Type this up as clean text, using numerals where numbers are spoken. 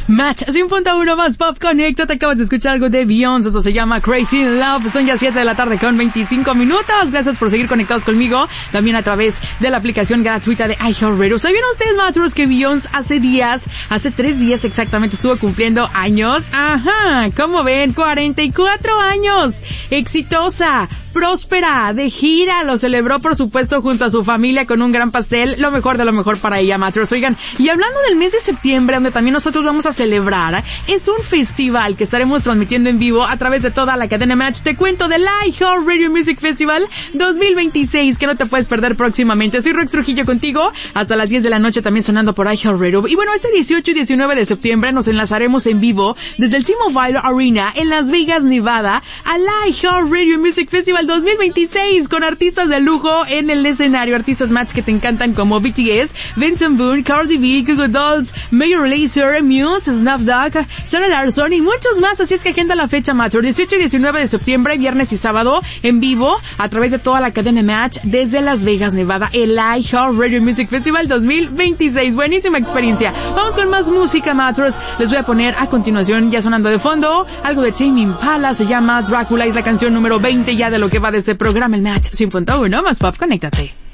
Match 100.1 más Pop Connecta. Te acabas de escuchar algo de Beyoncé. Eso se llama Crazy in Love. Son ya 7 de la tarde con 25 minutos. Gracias por seguir conectados conmigo. También a través de la aplicación gratuita de iHeartRadio. ¿Sabían ustedes, Matros, que Beyoncé hace 3 días exactamente estuvo cumpliendo años? Ajá, ¿cómo ven? 44 años. Exitosa, próspera, de gira. Lo celebró, por supuesto, junto a su familia con un gran pastel. Lo mejor de lo mejor para ella, Matros. Oigan, y hablando del mes de septiembre, donde también nosotros vamos a celebrar, es un festival que estaremos transmitiendo en vivo a través de toda la cadena Match. Te cuento del iHeartRadio Music Festival 2026, que no te puedes perder próximamente. Soy Rox Trujillo contigo hasta las 10 de la noche, también sonando por iHeartRadio. Y bueno, este 18 y 19 de septiembre nos enlazaremos en vivo desde el T-Mobile Arena en Las Vegas, Nevada, al iHeartRadio Music Festival 2026 con artistas de lujo en el escenario. Artistas Match que te encantan como BTS, Vincent Boone, Cardi B, Goo Goo Dolls, Major Lazer, Muse, Snuff Dogg, Sarah Larson y muchos más. Así es que agenda la fecha, Match. 18 y 19 de septiembre, viernes y sábado, en vivo a través de toda la cadena Match desde Las Vegas, Nevada, el iHeartRadio Music Festival 2026. Buenísima experiencia. Vamos con más música, Matros. Les voy a poner a continuación, ya sonando de fondo, algo de Tame Impala. Se llama Drácula. Es la canción número 20 ya de lo que va de este programa, el Match 100.1 más Pop. Conéctate.